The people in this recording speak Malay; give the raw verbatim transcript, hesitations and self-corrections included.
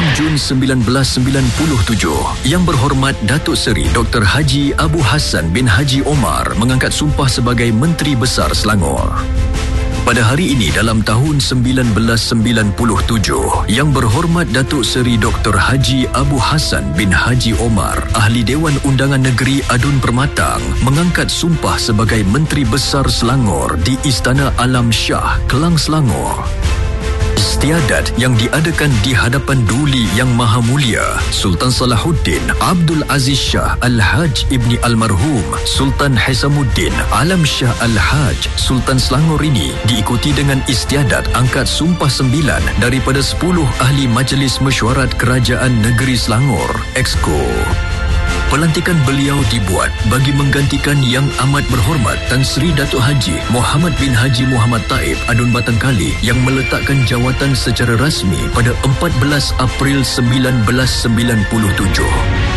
enam Jun sembilan belas sembilan puluh tujuh, Yang Berhormat Datuk Seri Doktor Haji Abu Hassan bin Haji Omar mengangkat sumpah sebagai Menteri Besar Selangor. Pada hari ini dalam tahun sembilan belas sembilan puluh tujuh, Yang Berhormat Datuk Seri Doktor Haji Abu Hassan bin Haji Omar, Ahli Dewan Undangan Negeri Adun Permatang, mengangkat sumpah sebagai Menteri Besar Selangor di Istana Alam Shah, Kelang, Selangor. Istiadat yang diadakan di hadapan Duli Yang Maha Mulia Sultan Salahuddin Abdul Aziz Shah Al-Haj Ibni Almarhum Sultan Hisamuddin Alam Shah Al-Haj Sultan Selangor ini diikuti dengan istiadat angkat sumpah sembilan daripada sepuluh ahli Majlis Mesyuarat Kerajaan Negeri Selangor, Exco. Pelantikan beliau dibuat bagi menggantikan Yang Amat Berhormat Tan Sri Datuk Haji Muhammad bin Haji Muhammad Taib Adun Batangkali yang meletakkan jawatan secara rasmi pada empat belas April sembilan belas sembilan puluh tujuh.